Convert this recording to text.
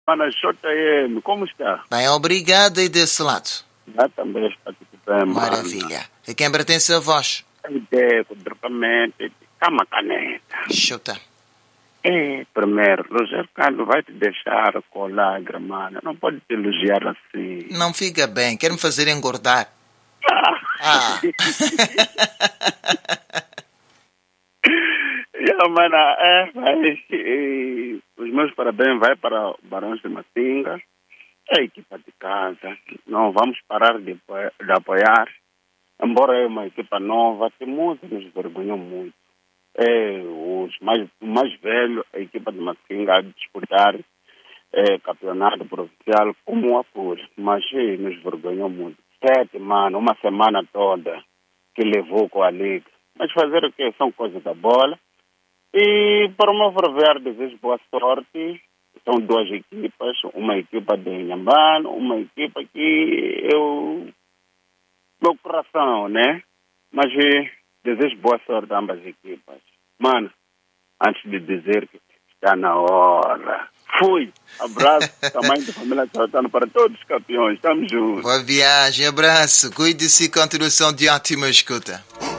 Mana JM, como está? Bem, obrigado e desse lado. Já também está tudo bem, mano. Maravilha. E quem pertence a voz? Ideia, drogamente, cama caneta. Chuta. Primeiro, Rogério Carlos vai te deixar com lágrima, mano. Não pode te elogiar assim. Não fica bem, quer me fazer engordar. Ah. Os meus parabéns vai para o Barões de Matinga, a equipa de casa. Não vamos parar de apoiar. Embora é uma equipa nova, temos nos vergonhou muito. O mais velho, a equipa de Matinga, a disputar campeonato provincial como a Apure, mas nos vergonhou muito. 7, mano, uma semana toda que levou com a Liga. Mas fazer o quê? São coisas da bola. E para o meu ver, desejo boa sorte. São duas equipas, uma equipa de Inhambane, uma equipa que meu coração, né? Mas desejo boa sorte a ambas as equipas. Mano, antes de dizer que está na hora. Fui. Abraço, tamanho da família Saltano para todos os campeões. Estamos juntos. Boa viagem, abraço. Cuide-se e continuação de ótima escuta.